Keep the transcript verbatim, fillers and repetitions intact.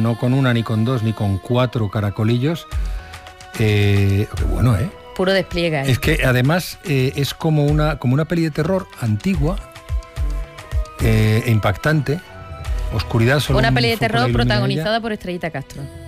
no con una, ni con dos, ni con cuatro caracolillos. Eh, qué bueno, ¿eh? Puro despliegue. ¿eh? Es que además eh, es como una, como una peli de terror antigua eh, e impactante. Oscuridad solo. Una peli de terror protagonizada por Estrellita Castro.